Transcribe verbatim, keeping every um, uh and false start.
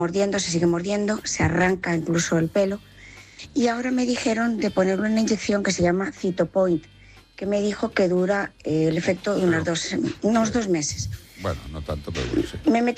mordiendo, se sigue mordiendo, se arranca incluso el pelo. Y ahora me dijeron de ponerle una inyección que se llama Cytopoint, que me dijo que dura eh, el efecto de unas dos, unos dos meses. Bueno, no tanto, pero bueno, sí. Me metí